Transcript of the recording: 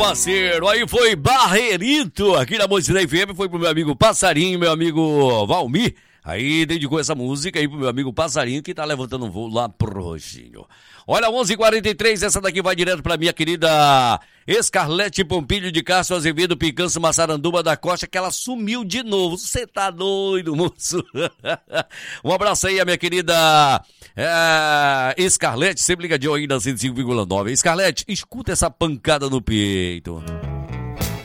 Parceiro, aí foi Barreirito, aqui na Mocidade FM, foi pro meu amigo Passarinho, meu amigo Valmir, aí dedicou essa música aí pro meu amigo Passarinho, que tá levantando um voo lá pro Roxinho. Olha, 11h43, essa daqui vai direto pra minha querida Escarlete Pompilho de Castro Azevedo, Picanço Massaranduba da Costa, que ela sumiu de novo. Você tá doido, moço? Um abraço aí a minha querida Escarlete, sempre ligadinho aí na 105,9. Escarlete, escuta essa pancada no peito.